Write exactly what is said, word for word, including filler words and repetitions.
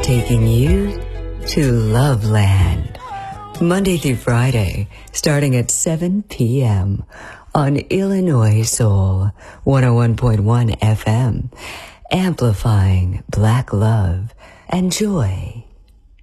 taking you to Loveland. Monday through Friday, starting at seven p.m. on Illinois Soul one oh one point one F M, amplifying Black love and joy.